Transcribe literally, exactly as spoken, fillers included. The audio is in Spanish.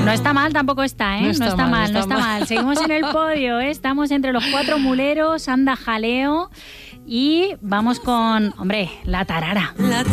no está mal, tampoco está, ¿eh? No está, no está mal, mal, no no está está mal. mal. Seguimos en el podio, ¿eh? Estamos entre los cuatro muleros, anda jaleo y vamos con, hombre, la tarara. La